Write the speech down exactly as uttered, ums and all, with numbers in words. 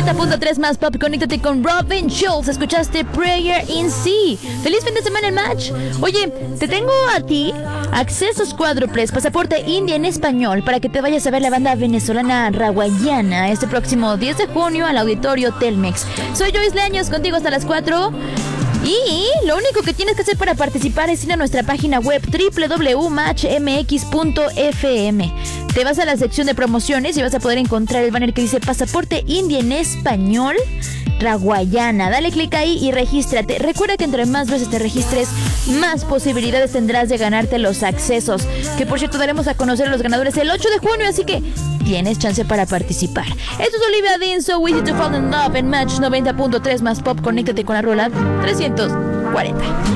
noventa punto tres más pop, conéctate con Robin Schulz. Escuchaste Prayer in Sea. Feliz fin de semana en Match. Oye, te tengo a ti accesos cuádruples, pasaporte India en español para que te vayas a ver la banda venezolana Rawayana este próximo diez de junio al auditorio Telmex. Soy Joyce Leaños, contigo hasta las cuatro. Y lo único que tienes que hacer para participar es ir a nuestra página web doble u doble u doble u punto match m x punto f m. Te vas a la sección de promociones y vas a poder encontrar el banner que dice Pasaporte India en español Rawayana. Dale clic ahí y regístrate. Recuerda que entre más veces te registres, más posibilidades tendrás de ganarte los accesos. Que por cierto daremos a conocer a los ganadores el ocho de junio, así que tienes chance para participar. Esto es Olivia Dean, So Easy to Fall in Love en Match noventa punto tres más pop. Conéctate con la rola trescientos cuarenta.